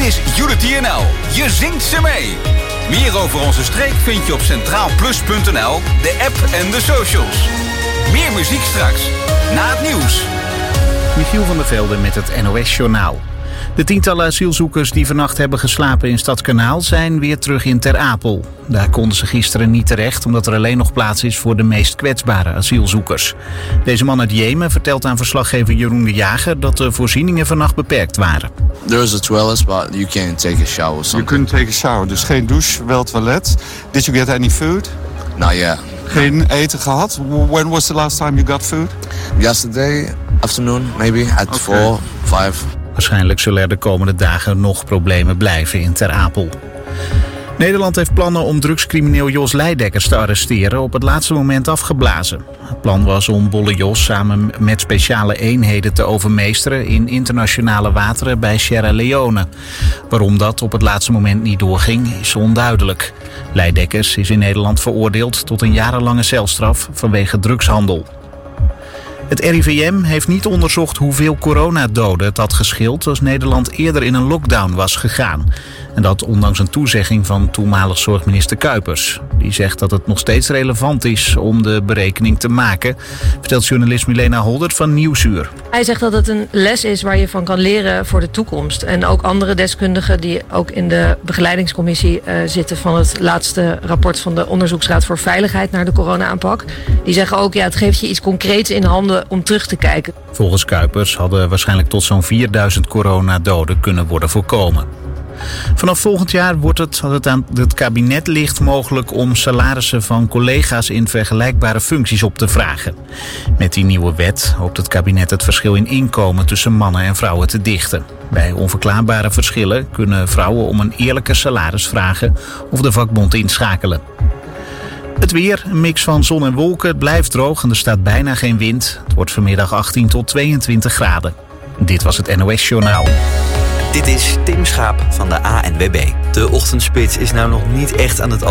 is Unity NL. Je zingt ze mee. Meer over onze streek vind je op centraalplus.nl, de app en de socials. Meer muziek straks, na het nieuws. Michiel van der Velde met het NOS-journaal. De tientallen asielzoekers die vannacht hebben geslapen in Stadskanaal zijn weer terug in Ter Apel. Daar konden ze gisteren niet terecht omdat er alleen nog plaats is voor de meest kwetsbare asielzoekers. Deze man uit Jemen vertelt aan verslaggever Jeroen de Jager dat de voorzieningen vannacht beperkt waren. There is a toilet, but you can't take a shower. You couldn't take a shower, dus geen douche, wel toilet. Did you get any food? Not yet. Geen eten gehad? When was the last time you got food? Yesterday afternoon, maybe at 4, 5. Waarschijnlijk zullen er de komende dagen nog problemen blijven in Ter Apel. Nederland heeft plannen om drugscrimineel Jos Leidekkers te arresteren op het laatste moment afgeblazen. Het plan was om Bolle Jos samen met speciale eenheden te overmeesteren in internationale wateren bij Sierra Leone. Waarom dat op het laatste moment niet doorging is onduidelijk. Leidekkers is in Nederland veroordeeld tot een jarenlange celstraf vanwege drugshandel. Het RIVM heeft niet onderzocht hoeveel coronadoden het had gescheeld als Nederland eerder in een lockdown was gegaan. En dat ondanks een toezegging van toenmalig zorgminister Kuipers. Die zegt dat het nog steeds relevant is om de berekening te maken, vertelt journalist Milena Holdert van Nieuwsuur. Hij zegt dat het een les is waar je van kan leren voor de toekomst. En ook andere deskundigen die ook in de begeleidingscommissie zitten van het laatste rapport van de Onderzoeksraad voor Veiligheid naar de corona-aanpak. Die zeggen ook, het geeft je iets concreets in handen om terug te kijken. Volgens Kuipers hadden waarschijnlijk tot zo'n 4000 coronadoden kunnen worden voorkomen. Vanaf volgend jaar wordt het aan het kabinet licht mogelijk om salarissen van collega's in vergelijkbare functies op te vragen. Met die nieuwe wet hoopt het kabinet het verschil in inkomen tussen mannen en vrouwen te dichten. Bij onverklaarbare verschillen kunnen vrouwen om een eerlijker salaris vragen of de vakbond inschakelen. Het weer, een mix van zon en wolken, het blijft droog en er staat bijna geen wind. Het wordt vanmiddag 18 tot 22 graden. Dit was het NOS Journaal. Dit is Tim Schaap van de ANWB. De ochtendspits is nou nog niet echt aan het